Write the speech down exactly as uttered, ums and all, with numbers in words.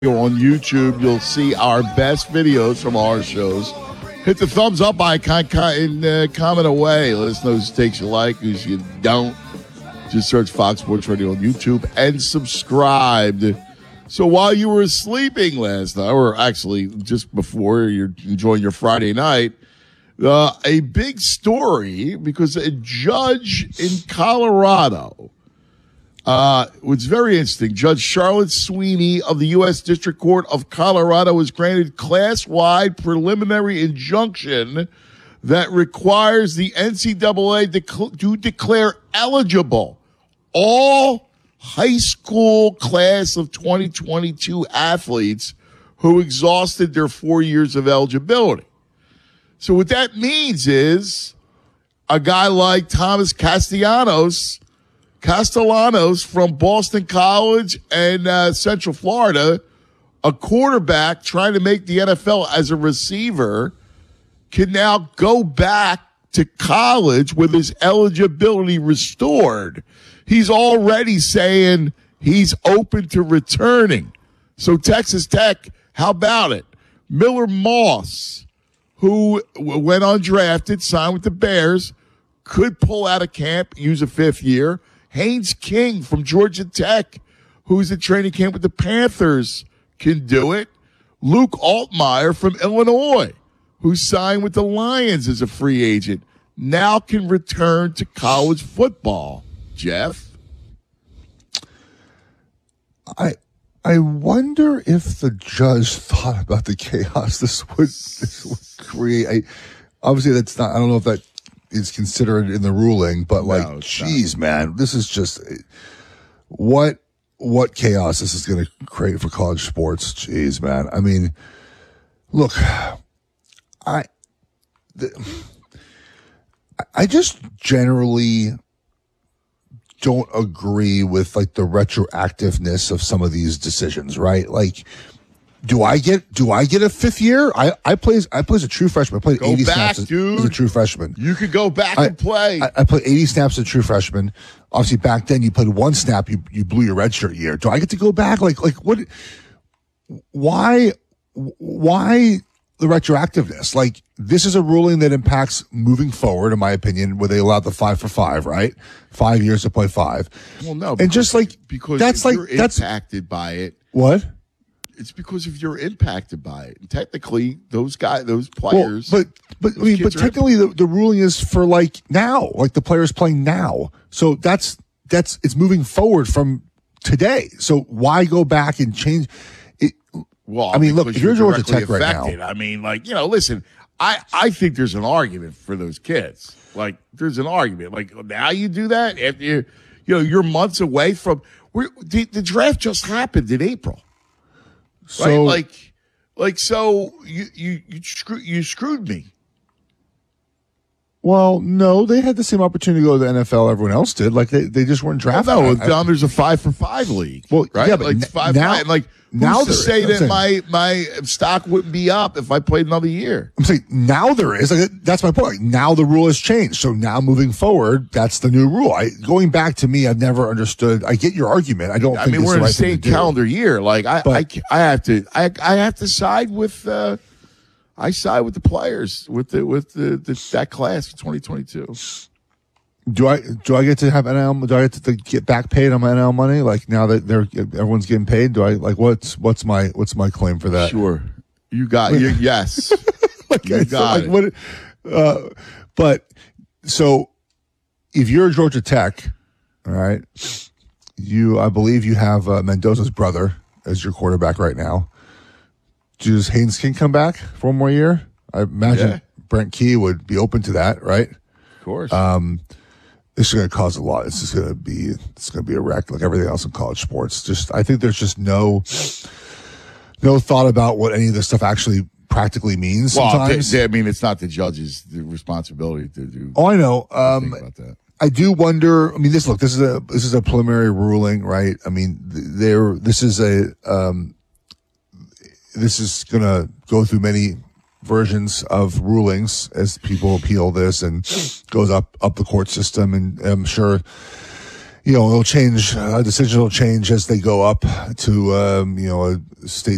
On YouTube, you'll see our best videos from our shows. Hit the thumbs up icon and uh, comment away. Let us know whose takes you like, whose you don't. Just search Fox Sports Radio on YouTube and subscribe. So while you were sleeping last night, or actually just before you're enjoying your Friday night, uh, a big story because a judge in Colorado, Uh, it's very interesting. Judge Charlotte Sweeney of the U S District Court of Colorado was granted class-wide preliminary injunction that requires the N C double A dec- to declare eligible all high school class of twenty twenty-two athletes who exhausted their four years of eligibility. So what that means is a guy like Thomas Castellanos Castellanos from Boston College and uh, Central Florida, a quarterback trying to make the N F L as a receiver, can now go back to college with his eligibility restored. He's already saying he's open to returning. So Texas Tech, how about it? Miller Moss, who went undrafted, signed with the Bears, could pull out of camp, use a fifth year. Haynes King from Georgia Tech, who's at training camp with the Panthers, can do it. Luke Altmaier from Illinois, who signed with the Lions as a free agent, now can return to college football. Jeff? I I wonder if the judge thought about the chaos this would, this would create. I, obviously, that's not, I don't know if that is considered in the ruling, but like, no, geez, man, this is just what, what chaos this is going to create for college sports. Jeez, man. I mean, look, I, the, I just generally don't agree with like the retroactiveness of some of these decisions, right? Like, Do I get do I get a fifth year? I I plays I play as a true freshman. I played go eighty back, snaps dude. as a true freshman. You could go back I, and play. I, I played eighty snaps as a true freshman. Obviously, back then you played one snap, you you blew your redshirt year. Do I get to go back? Like like what? Why why the retroactiveness? Like, this is a ruling that impacts moving forward, in my opinion, where they allowed the five for five, right? Five years to play five. Well, no, and just like because that's if like you're that's impacted by it. What? It's because if you're impacted by it. And technically, those guys, those players. Well, but but I mean, but technically, the, the ruling is for like now, like the players playing now. So that's that's it's moving forward from today. So why go back and change it? Well, I mean, look, if you're Georgia directly Tech right affected, now, I mean, like, you know, listen, I I think there's an argument for those kids. Like, there's an argument. Like, now you do that after you, you know, you're months away from where the, the draft just happened in April. so Right? Like, like so you you you, screw, you screwed me. well, no, they had the same opportunity to go to the N F L everyone else did. Like they, they just weren't drafted. No, I- down there's a five for five league. Well, right? yeah, but like n- five now- five. Like, who's now to there say is. that I'm my my stock wouldn't be up if I played another year? I'm saying now there is. Like, that's my point. Like, now the rule has changed. So now moving forward, that's the new rule. I, going back to me, I've never understood. I get your argument. I don't I think mean, it's we're the in right the thing same to do. calendar year. Like I, But- I, I have to, I, I have to side with, uh, I side with the players with the with the, the that class for twenty twenty-two. Do I do I get to have N L? Do I get to get back paid on my N L money? Like now that they're everyone's getting paid, do I like what's what's my what's my claim for that? Sure, you got you. Yes, like, you so, got like, it. what? Uh, but so if you're Georgia Tech, all right, you I believe you have uh, Mendoza's brother as your quarterback right now. Does Haynes King come back for one more year? I imagine Yeah. Brent Key would be open to that, right? Of course. Um, this is going to cause a lot. This is going to be, it's going to be a wreck like everything else in college sports. Just, I think there's just no, no thought about what any of this stuff actually practically means well, sometimes. they, they, I mean, it's not the judge's the responsibility to do. Oh, I know. Um, think about that. I do wonder. I mean, this look. This is a this is a preliminary ruling, right? I mean, there. This is a. Um, this is going to go through many versions of rulings as people appeal this and goes up up the court system, and I'm sure, you know, it'll change. Uh, decisions will change as they go up to um, you know a state